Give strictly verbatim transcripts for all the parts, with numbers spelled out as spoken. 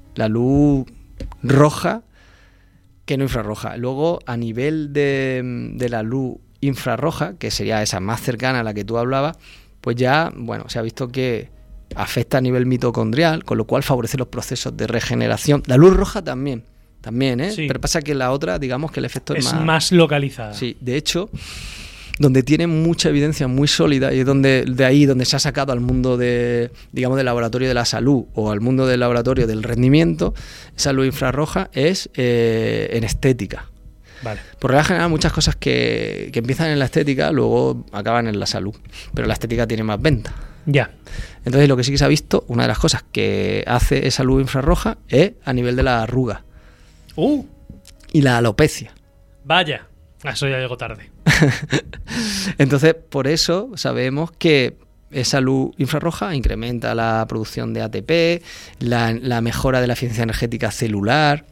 la luz roja que no infrarroja. Luego, a nivel de, de la luz infrarroja, que sería esa más cercana a la que tú hablabas, pues ya, bueno, se ha visto que afecta a nivel mitocondrial, con lo cual favorece los procesos de regeneración. La luz roja también, también, ¿eh? Sí. Pero pasa que la otra, digamos que el efecto es, es más... más localizada. Sí, de hecho, donde tiene mucha evidencia muy sólida, y es donde de ahí donde se ha sacado al mundo de, digamos, del laboratorio de la salud o al mundo del laboratorio del rendimiento, esa luz infrarroja es eh, en estética. Vale. Por regla general, muchas cosas que, que empiezan en la estética luego acaban en la salud, pero la estética tiene más venta. Ya. Entonces, lo que sí que se ha visto, una de las cosas que hace esa luz infrarroja es a nivel de la arruga Uh, y la alopecia. vaya. Eso ya llegó tarde. Entonces, por eso sabemos que esa luz infrarroja incrementa la producción de A T P, la, la mejora de la eficiencia energética celular.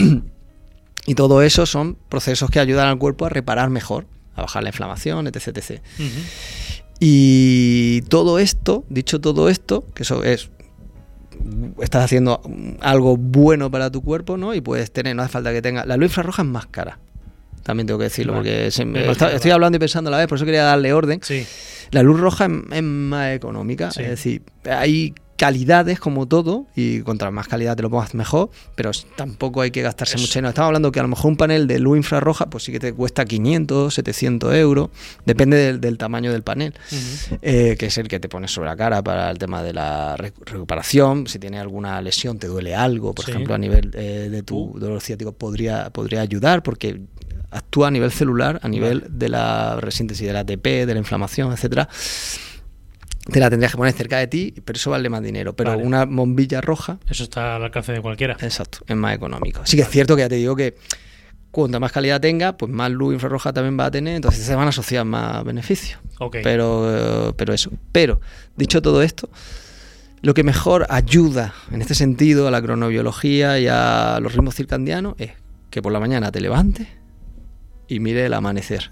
Y todo eso son procesos que ayudan al cuerpo a reparar mejor, a bajar la inflamación, etc, etcétera. Uh-huh. Y todo esto, dicho todo esto, que eso es, estás haciendo algo bueno para tu cuerpo, ¿no? Y puedes tener, no hace falta que tenga... La luz infrarroja es más cara, también tengo que decirlo, vale. porque se me, está, estoy hablando y pensando a la vez, por eso quería darle orden. Sí. La luz roja es, es más económica, sí. Es decir, hay calidades como todo, y contra más calidad te lo pongas mejor, pero tampoco hay que gastarse Eso. mucho dinero. Estamos hablando que a lo mejor un panel de luz infrarroja pues sí que te cuesta quinientos, setecientos euros, depende del, del tamaño del panel, uh-huh. eh, que es el que te pones sobre la cara para el tema de la recuperación. Si tienes alguna lesión, te duele algo, por sí. ejemplo, a nivel eh, de tu uh. dolor ciático, podría, podría ayudar, porque actúa a nivel celular, a nivel vale. de la resíntesis del A T P, de la inflamación, etcétera. Te la tendrías que poner cerca de ti, pero eso vale más dinero. Pero vale. una bombilla roja... Eso está al alcance de cualquiera. Exacto, es más económico. Sí que vale. es cierto que ya te digo que cuanta más calidad tenga, pues más luz infrarroja también va a tener, entonces se van a asociar más beneficios. Okay. Pero, pero eso. Pero, dicho todo esto, lo que mejor ayuda en este sentido a la cronobiología y a los ritmos circadianos es que por la mañana te levantes y mire el amanecer.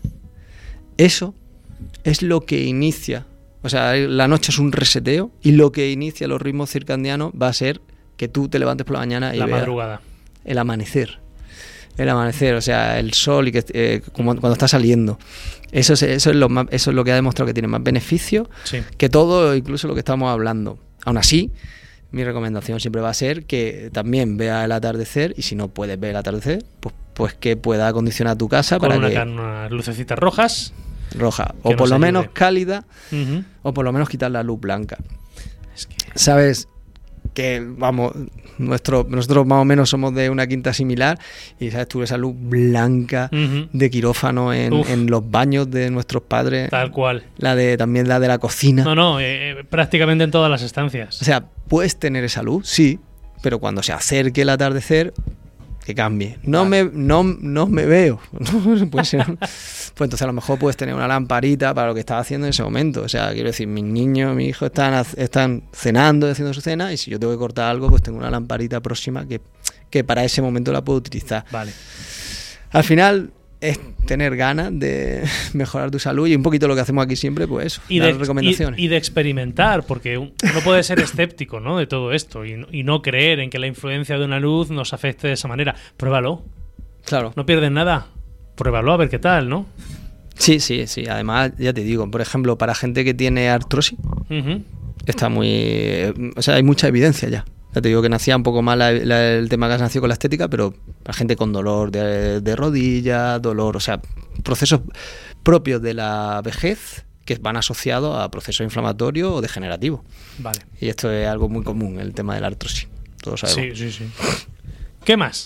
Eso es lo que inicia... O sea, la noche es un reseteo y lo que inicia los ritmos circadianos va a ser que tú te levantes por la mañana y la veas madrugada. El amanecer. El amanecer, o sea, el sol y que eh, como cuando está saliendo. Eso es, eso es lo más, eso es lo que ha demostrado que tiene más beneficio sí. que todo, incluso lo que estamos hablando. Aún así, mi recomendación siempre va a ser que también vea el atardecer, y si no puedes ver el atardecer, pues, pues que pueda acondicionar tu casa con para una, que... con unas lucecitas rojas... roja, o por lo ayude. menos cálida, uh-huh. o por lo menos quitar la luz blanca. Es que... Sabes que, vamos, nuestro, nosotros más o menos somos de una quinta similar, y sabes tú esa luz blanca uh-huh. de quirófano en, en los baños de nuestros padres. Tal cual. La de también la de la cocina. No, no, eh, prácticamente en todas las estancias. O sea, puedes tener esa luz, sí, pero cuando se acerque el atardecer, que cambie. No vale. me no, no me veo. Puede ser. Pues entonces a lo mejor puedes tener una lamparita para lo que estás haciendo en ese momento. O sea, quiero decir, mis niños, mi hijo están, están cenando, haciendo su cena, y si yo tengo que cortar algo, pues tengo una lamparita próxima que, que para ese momento la puedo utilizar. Vale. Al final es tener ganas de mejorar tu salud, y un poquito lo que hacemos aquí siempre, pues eso, y dar de, recomendaciones. Y, y de experimentar, porque uno puede ser escéptico, ¿no?, de todo esto y, y no creer en que la influencia de una luz nos afecte de esa manera. Pruébalo. Claro. No pierdes nada. Pruébalo a ver qué tal, ¿no? Sí, sí, sí. Además, ya te digo, por ejemplo, para gente que tiene artrosis, uh-huh. está muy... O sea, hay mucha evidencia ya. Ya te digo que nacía un poco mal la, la, el tema que has nacido con la estética, pero para gente con dolor de, de rodilla, dolor, o sea, procesos propios de la vejez que van asociados a procesos inflamatorios o degenerativos. Vale. Y esto es algo muy común, el tema de la artrosis. Todos sabemos. Sí, sí, sí. ¿Qué más?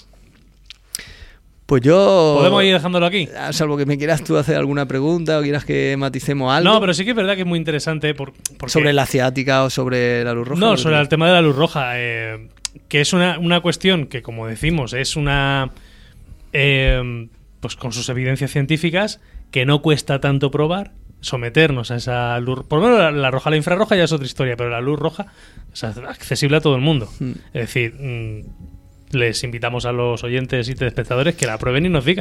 Pues yo... ¿Podemos ir dejándolo aquí? Salvo que me quieras tú hacer alguna pregunta o quieras que maticemos algo. No, pero sí que es verdad que es muy interesante. Por, porque... ¿Sobre la ciática o sobre la luz roja? No, sobre el tema de la luz roja. Eh, que es una, una cuestión que, como decimos, es una... Eh, pues con sus evidencias científicas, que no cuesta tanto probar, someternos a esa luz... Por lo menos la, la roja, la infrarroja ya es otra historia, pero la luz roja es accesible a todo el mundo. Mm. Es decir... Mm, les invitamos a los oyentes y telespectadores que la prueben y nos digan.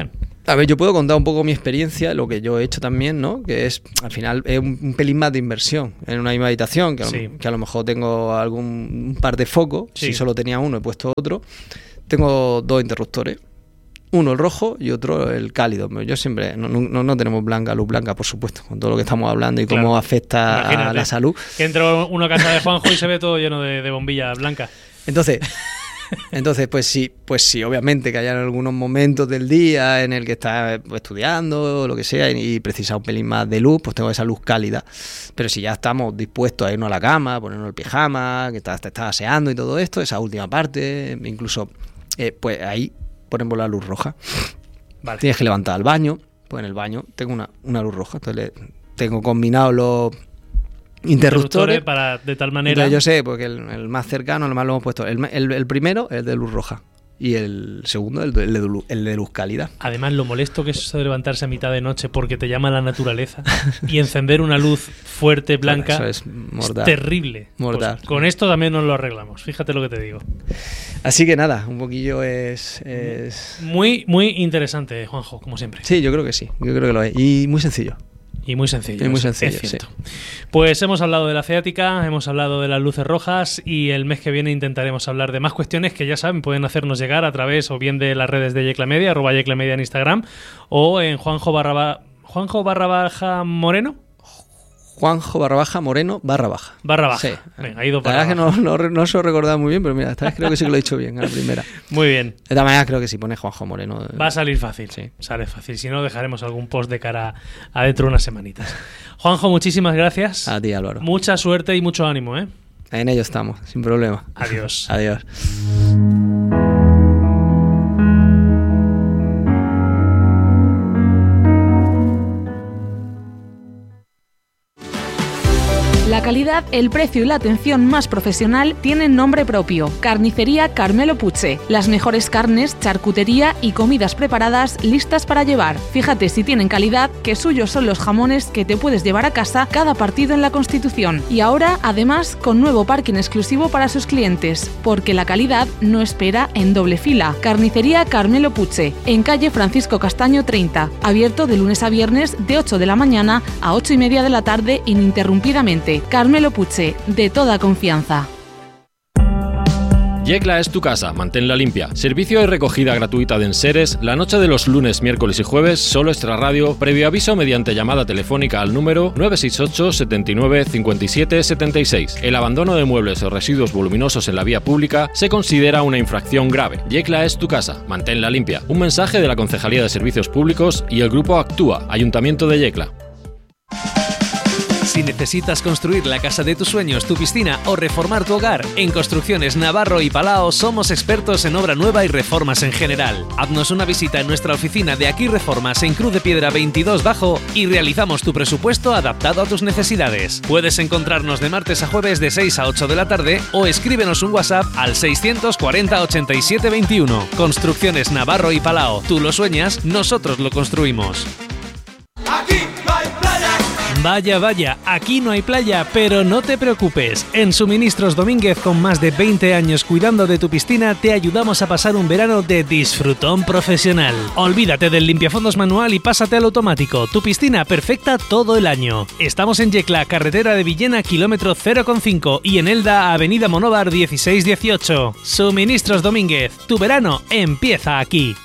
A ver, yo puedo contar un poco mi experiencia, lo que yo he hecho también, ¿no? Que es, al final, es un, un pelín más de inversión en una misma habitación, que a, Sí. lo, que a lo mejor tengo algún un par de focos, Sí. si solo tenía uno he puesto otro. Tengo dos interruptores, uno el rojo y otro el cálido. Yo siempre, no, no, no tenemos blanca, luz blanca, por supuesto, con todo lo que estamos hablando y cómo Claro. afecta Imagínate a la salud. Que entra uno a casa de Juanjo y se ve todo lleno de, de bombillas blancas. Entonces... Entonces, pues sí, pues sí, obviamente que haya algunos momentos del día en el que estás pues, estudiando o lo que sea y, y precisa un pelín más de luz, pues tengo esa luz cálida. Pero si ya estamos dispuestos a irnos a la cama, a ponernos el pijama, que estás, te estás aseando y todo esto, esa última parte, incluso, eh, pues ahí ponemos la luz roja. Vale. Tienes que levantar al baño, pues en el baño tengo una, una luz roja, entonces le, tengo combinados los interruptores para de tal manera. Entonces yo sé, porque el, el más cercano, el más lo hemos puesto. El, el, el primero es de luz roja y el segundo el de, el de, luz, el de luz cálida. Además, lo molesto que es eso de levantarse a mitad de noche porque te llama la naturaleza y encender una luz fuerte, blanca, eso es mortal. Es terrible. Mortal. Pues con esto también nos lo arreglamos. Fíjate lo que te digo. Así que nada, un poquillo es, es... Muy, muy interesante, Juanjo, como siempre. Sí, yo creo que sí. Yo creo que lo es. Y muy sencillo. Y muy sencillo. Y muy es- sencillo, es cierto. sí. Pues hemos hablado de la ciática, hemos hablado de las luces rojas y el mes que viene intentaremos hablar de más cuestiones que ya saben, pueden hacernos llegar a través o bien de las redes de Yecla Media, arroba Yecla Media en Instagram, o en Juanjo barra, ba- Juanjo barra baja Moreno. Juanjo barra baja Moreno barra baja. Barra baja. Sí. Venga, ha ido La para verdad es que no, no, no se lo recordaba muy bien, pero mira, esta vez creo que sí que lo he dicho bien a la primera. Muy bien. De todas maneras, creo que si pones Juanjo Moreno... eh, Va a salir fácil. Sí. Sale fácil. Si no, dejaremos algún post de cara a dentro de unas semanitas. Juanjo, muchísimas gracias. A ti, Álvaro. Mucha suerte y mucho ánimo, ¿eh? En ello estamos, sin problema. Adiós. Adiós. La calidad, el precio y la atención más profesional tienen nombre propio. Carnicería Carmelo Puche. Las mejores carnes, charcutería y comidas preparadas listas para llevar. Fíjate si tienen calidad, que suyos son los jamones que te puedes llevar a casa cada partido en la Constitución. Y ahora, además, con nuevo parking exclusivo para sus clientes. Porque la calidad no espera en doble fila. Carnicería Carmelo Puche. En calle Francisco Castaño treinta. Abierto de lunes a viernes de ocho de la mañana a ocho y media de la tarde ininterrumpidamente. Carmelo Puche, de toda confianza. Yecla es tu casa, manténla limpia. Servicio de recogida gratuita de enseres la noche de los lunes, miércoles y jueves, solo Extra Radio, previo aviso mediante llamada telefónica al número nueve seis ocho, setenta y nueve, cincuenta y siete, setenta y seis. El abandono de muebles o residuos voluminosos en la vía pública se considera una infracción grave. Yecla es tu casa, manténla limpia. Un mensaje de la Concejalía de Servicios Públicos y el Grupo Actúa, Ayuntamiento de Yecla. Si necesitas construir la casa de tus sueños, tu piscina o reformar tu hogar, en Construcciones Navarro y Palao somos expertos en obra nueva y reformas en general. Haznos una visita en nuestra oficina de Aquí Reformas en Cruz de Piedra veintidós Bajo y realizamos tu presupuesto adaptado a tus necesidades. Puedes encontrarnos de martes a jueves de seis a ocho de la tarde o escríbenos un WhatsApp al seiscientos cuarenta, ochenta y siete veintiuno. Construcciones Navarro y Palao. Tú lo sueñas, nosotros lo construimos. Vaya, vaya, aquí no hay playa, pero no te preocupes. En Suministros Domínguez, con más de veinte años cuidando de tu piscina, te ayudamos a pasar un verano de disfrutón profesional. Olvídate del limpiafondos manual y pásate al automático. Tu piscina perfecta todo el año. Estamos en Yecla, carretera de Villena, kilómetro cero coma cinco y en Elda, avenida Monóvar dieciséis dieciocho. Suministros Domínguez, tu verano empieza aquí.